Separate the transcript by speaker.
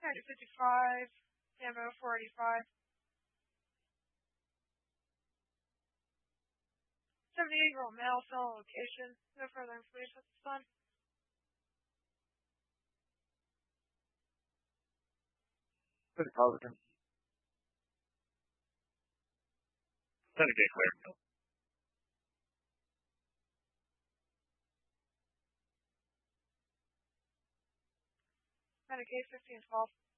Speaker 1: 55, ammo 485. 78-year-old male, cell location. No further information at this time.
Speaker 2: For the Culverton.
Speaker 3: Center gate clear.
Speaker 1: Center gate 1512.